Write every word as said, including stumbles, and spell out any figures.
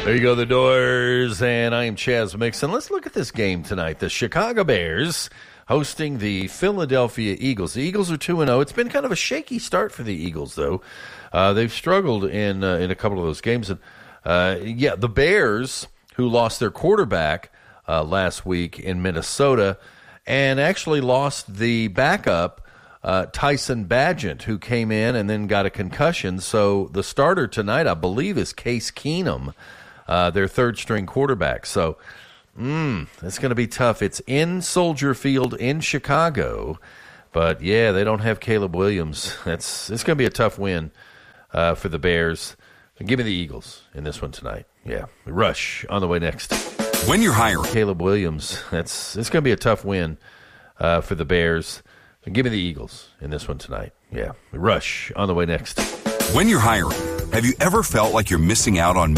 There you go, the Doors, and I am Chaz Mixon. Let's look at this game tonight. The Chicago Bears hosting the Philadelphia Eagles. The Eagles are two and oh. It's been kind of a shaky start for the Eagles, though. Uh, they've struggled in uh, in a couple of those games. And uh, yeah, the Bears, who lost their quarterback uh, last week in Minnesota, and actually lost the backup, uh, Tyson Bagent, who came in and then got a concussion. So the starter tonight, I believe, is Case Keenum, uh, their third-string quarterback. So mm, it's going to be tough. It's in Soldier Field in Chicago. But, yeah, they don't have Caleb Williams. That's It's going to be a tough win uh, for the Bears. Give me the Eagles in this one tonight. Yeah, Rush on the way next. When you're hiring Caleb Williams, that's it's going to be a tough win uh, for the Bears. Give me the Eagles in this one tonight. Yeah, Rush on the way next. When you're hiring, have you ever felt like you're missing out on